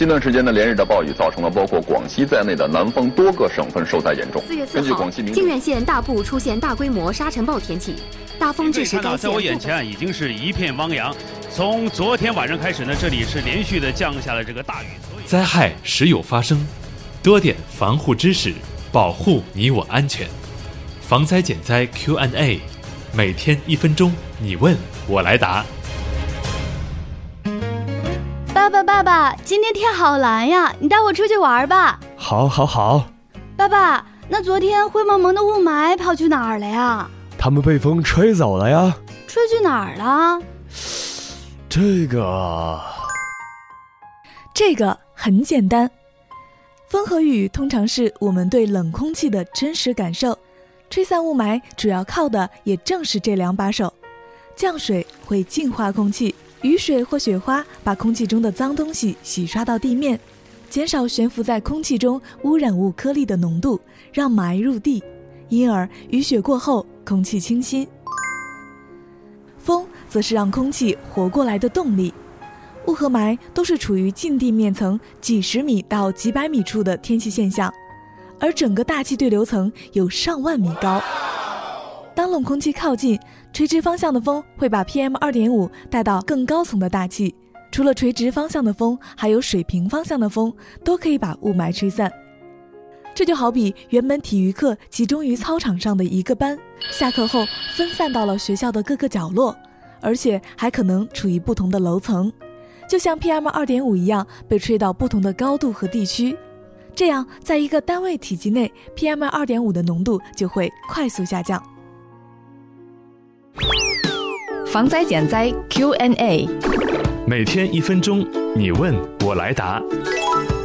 近段时间的连日的暴雨，造成了包括广西在内的南方多个省份受灾严重。 4月4号，靖远县大部出现大规模沙尘暴天气，大风致使该县。 在我眼前已经是一片汪洋。从昨天晚上开始呢，这里是连续的降下了这个大雨。 灾害时有发生，多点防护知识，保护你我安全。防灾减灾 Q&A， 每天1分钟，你问我来答。 爸爸，今天天好蓝呀，你带我出去玩吧。 好。 爸爸，那昨天灰蒙蒙的雾霾跑去哪儿了呀？ 他们被风吹走了呀。 吹去哪儿了？ 这个很简单，风和雨通常是我们对冷空气的真实感受，吹散雾霾主要靠的也正是这2把手。降水会净化空气，雨水或雪花把空气中的脏东西洗刷到地面，减少悬浮在空气中污染物颗粒的浓度，让霾入地，因而雨雪过后空气清新。风则是让空气活过来的动力。雾和霾都是处于近地面层几十米到几百米处的天气现象，而整个大气对流层有上万米高。当冷空气靠近，垂直方向的风会把 PM2.5 带到更高层的大气，除了垂直方向的风，还有水平方向的风都可以把雾霾吹散。这就好比原本体育课集中于操场上的一个班，下课后分散到了学校的各个角落，而且还可能处于不同的楼层，就像 PM2.5 一样被吹到不同的高度和地区，这样在一个单位体积内 PM2.5 的浓度就会快速下降。 防灾减灾 Q&A， 每天1分钟，你问我来答。